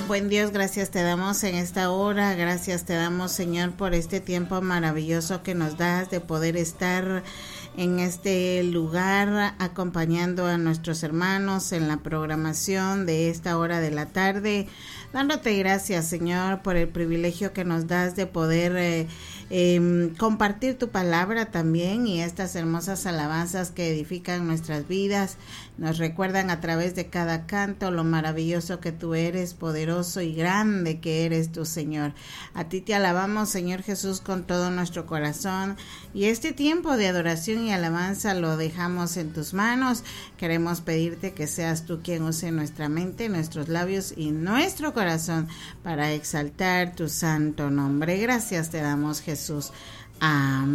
Buen Dios, gracias te damos en esta hora, gracias te damos, Señor, por este tiempo maravilloso que nos das de poder estar en este lugar acompañando a nuestros hermanos en la programación de esta hora de la tarde, dándote gracias, Señor, por el privilegio que nos das de poder compartir tu palabra también, y estas hermosas alabanzas que edifican nuestras vidas, nos recuerdan a través de cada canto lo maravilloso que tú eres, poderoso y grande que eres tú, Señor. A ti te alabamos, Señor Jesús, con todo nuestro corazón, y este tiempo de adoración y alabanza lo dejamos en tus manos. Queremos pedirte que seas tú quien use nuestra mente, nuestros labios y nuestro corazón para exaltar tu santo nombre. Gracias te damos, Jesús. Amén.